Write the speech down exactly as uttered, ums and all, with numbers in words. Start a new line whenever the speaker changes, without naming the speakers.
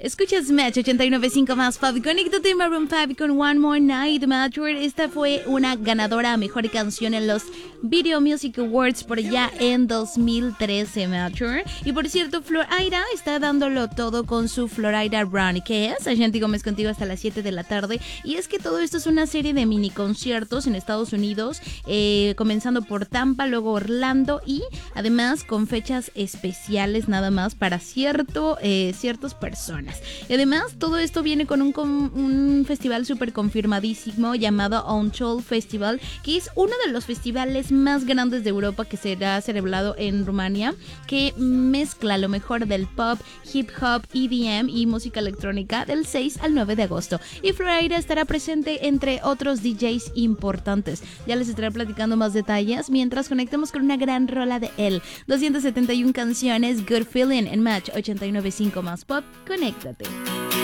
Escuchas Match ochenta y nueve punto cinco más Pop. Conéctate Maroon cinco con One More Night, Mature. Esta fue una ganadora a mejor canción en los Video Music Awards por allá en dos mil trece, Mature. Y por cierto, Florida está dándolo todo con su Florida Run, que es Ashanti Gómez contigo hasta las siete de la tarde. Y es que todo esto es una serie de mini conciertos en Estados Unidos, eh, comenzando por Tampa, luego Orlando y además con fechas especiales nada más para cierto, eh, ciertas personas. Y además todo esto viene con un, con un festival súper confirmadísimo llamado Untold Festival, que es uno de los festivales más grandes de Europa, que será celebrado en Rumania, que mezcla lo mejor del pop, hip hop, E D M y música electrónica del seis al nueve de agosto. Y Florida estará presente entre otros D Js importantes. Ya les estaré platicando más detalles mientras conectemos con una gran rola de él. doscientas setenta y una canciones, Good Feeling en Match ochenta y nueve punto cinco más Pop. Conéctate.